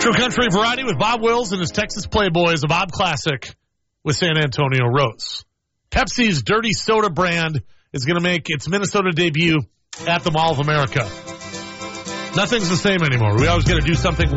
True Country Variety with Bob Wills and his Texas Playboys, a Bob Classic with San Antonio Rose. Pepsi's Dirty Soda brand is going to make its Minnesota debut at the Mall of America. Nothing's the same anymore. We always got to do something